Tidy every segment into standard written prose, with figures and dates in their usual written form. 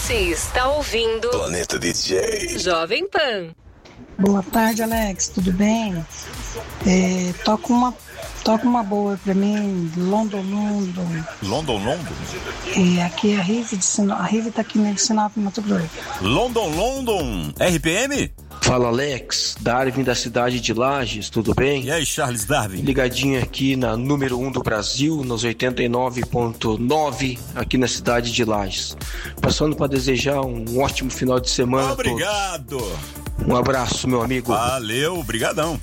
Você está ouvindo Planeta DJ Jovem Pan. Boa tarde, Alex, tudo bem? Toca uma boa pra mim, London. London? Aqui é a Rive tá aqui no Sinop, Mato Grosso. London, RPM? Fala, Alex, Darwin da cidade de Lages, tudo bem? E aí, Charles Darwin? Ligadinho aqui na número 1 do Brasil, nos 89.9, aqui na cidade de Lages. Passando para desejar um ótimo final de semana. Obrigado! Um abraço, meu amigo. Valeu, brigadão.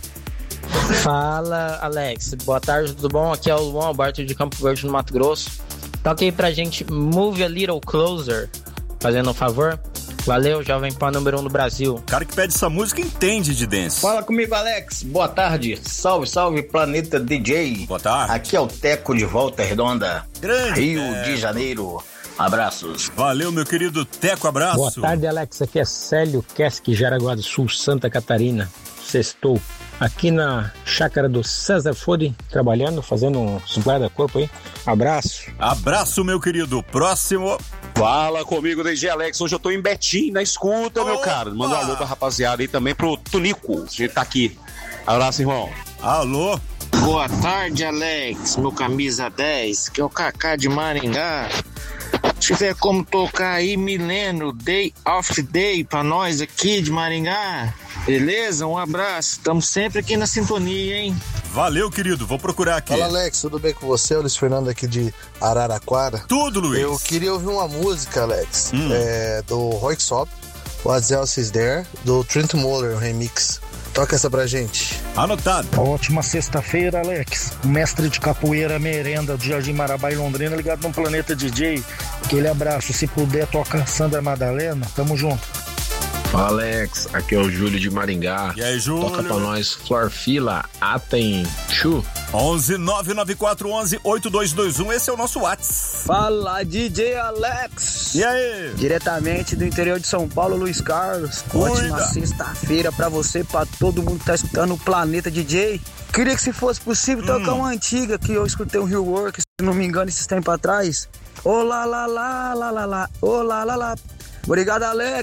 Fala, Alex, boa tarde, tudo bom? Aqui é o Luan Alberto de Campo Verde, no Mato Grosso. Toca aí pra gente Move a Little Closer, fazendo um favor. Valeu, Jovem Pan número 1 do Brasil. O cara que pede essa música entende de dance. Fala comigo, Alex. Boa tarde. Salve, Planeta DJ. Boa tarde. Aqui é o Teco de Volta Redonda, Grande Rio Teco. de Janeiro. Abraços. Valeu, meu querido Teco, abraço. Boa tarde, Alex. Aqui é Célio Kesk, Jaraguá do Sul, Santa Catarina. Sextou. Aqui na chácara do César Fode, trabalhando, fazendo uns guarda-corpo aí. Abraço, meu querido. Próximo. Fala comigo, DJ Alex. Hoje eu tô em Betim, na escuta, meu cara. Manda um alô pra rapaziada aí também pro Tunico. A gente tá aqui. Abraço, irmão. Alô. Boa tarde, Alex. Meu camisa 10, que é o Kaká de Maringá. Se tiver como tocar aí Milênio, Day of Day pra nós aqui de Maringá. Beleza? Um abraço. Estamos sempre aqui na sintonia, hein? Valeu, querido. Vou procurar aqui. Fala, Alex. Tudo bem com você? O Luiz Fernando aqui de Araraquara. Tudo, Luiz. Eu queria ouvir uma música, Alex, do Roy Sop, What Else Is There, do Trent Moller, o remix. Toca essa pra gente. Anotado. Ótima sexta-feira, Alex. Mestre de capoeira merenda de Jardim Marabá e Londrina, ligado no Planeta DJ. Aquele abraço. Se puder, toca Sandra Madalena. Tamo junto. Fala, Alex, aqui é o Júlio de Maringá. E aí, Júlio? Toca pra nós Florfila, Atem, Chu. 11994118221, esse é o nosso WhatsApp. Fala, DJ Alex. E aí? Diretamente do interior de São Paulo, Luiz Carlos. Ótima sexta-feira pra você, pra todo mundo que tá escutando o Planeta DJ. Queria que, se fosse possível, tocar uma antiga que eu escutei um Rio Work, se não me engano, esses tempos atrás. Olá, lá, lá, lá, lá, lá. Olá, lá, lá. Obrigado, Alex.